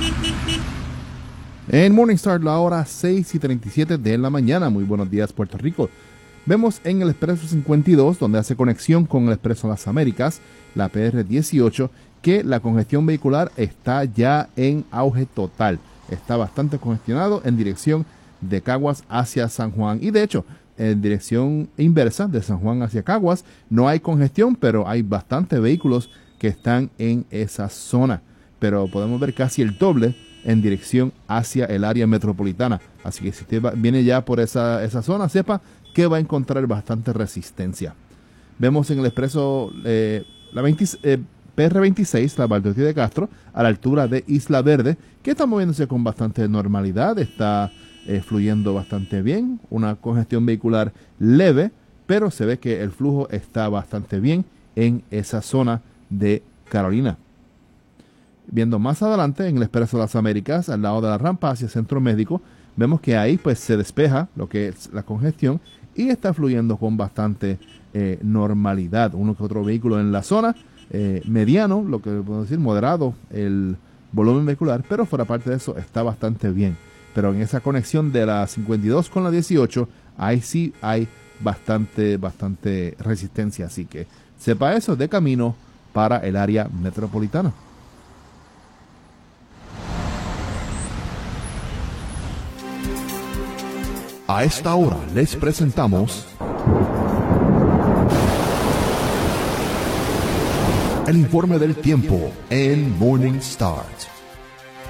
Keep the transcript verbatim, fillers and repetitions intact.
En Morningstar, la hora seis y treinta y siete de la mañana. Muy buenos días, Puerto Rico. Vemos en el Expreso cincuenta y dos, donde hace conexión con el Expreso Las Américas, la P R dieciocho, que la congestión vehicular está ya en auge total. Está bastante congestionado en dirección de Caguas hacia San Juan. Y de hecho, en dirección inversa, de San Juan hacia Caguas, no hay congestión, pero hay bastantes vehículos que están en esa zona. Pero podemos ver casi el doble en dirección hacia el área metropolitana. Así que si usted va, viene ya por esa, esa zona, sepa que va a encontrar bastante resistencia. Vemos en el expreso eh, la veinte, eh, P R veintiséis, la Bartolomé de Castro, a la altura de Isla Verde, que está moviéndose con bastante normalidad, está eh, fluyendo bastante bien, una congestión vehicular leve, pero se ve que el flujo está bastante bien en esa zona de Carolina. Viendo más adelante en el Expreso de las Américas, al lado de la rampa hacia Centro Médico, vemos que ahí pues se despeja lo que es la congestión y está fluyendo con bastante eh, normalidad. Uno que otro vehículo en la zona, eh, mediano, lo que podemos decir, moderado el volumen vehicular, pero fuera parte de eso está bastante bien. Pero en esa conexión de la cincuenta y dos con la dieciocho, ahí sí hay bastante, bastante resistencia. Así que sepa eso de camino para el área metropolitana. A esta hora les presentamos el informe del tiempo en Morning Start.